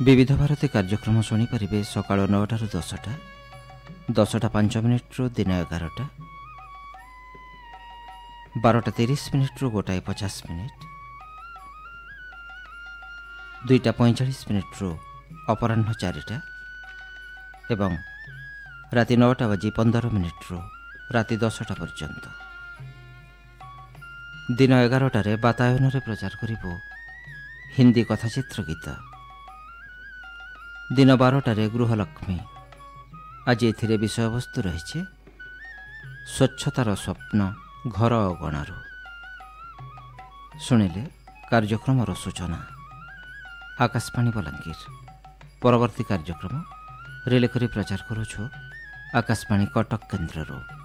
ବିବିଧ ଭାରତୀ କାର୍ଯ୍ୟକ୍ରମ ଶୁଣିପାରିବେ ସକାଳ 9ଟାରୁ 10ଟା, 10ଟା 5 ମିନିଟ୍ରୁ ଦିନ 11ଟା, 12ଟା 30 ମିନିଟ୍ରୁ 1ଟା 50 ମିନିଟ୍, 2ଟା 45 ମିନିଟ୍ରୁ ଅପରାହ୍ନ 4ଟା ଏବଂ ରାତି 9ଟା ବାଜି 15 ମିନିଟ୍ରୁ ରାତି 10ଟା ପର୍ଯ୍ୟନ୍ତ। ଦିନ 11ଟାରେ ବାତାୟନରେ ପ୍ରଚାର କରିବ ହିନ୍ଦୀ କଥାଚିତ୍ର ଗୀତ। ଦିନ 12ଟାରେ ଗୃହଲକ୍ଷ୍ମୀ। ଆଜି ଏଥିରେ ବିଷୟବସ୍ତୁ ରହିଛି ସ୍ୱଚ୍ଛତାର ସ୍ୱପ୍ନ ଘର ଅଗଣାରୁ। ଶୁଣିଲେ କାର୍ଯ୍ୟକ୍ରମର ସୂଚନା। ଆକାଶବାଣୀ ବଲାଙ୍ଗୀର। ପରବର୍ତ୍ତୀ କାର୍ଯ୍ୟକ୍ରମ ରିଲେ କରି ପ୍ରଚାର କରୁଛୁ ଆକାଶବାଣୀ କଟକ କେନ୍ଦ୍ରରୁ।